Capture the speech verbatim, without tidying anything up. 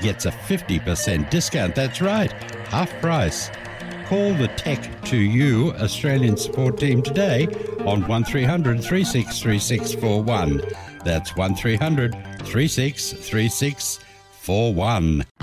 gets a fifty percent discount. That's right, half price. Call the Tech to You Australian support team today on one three hundred, three six three six four one. That's one three hundred, three six three six four one.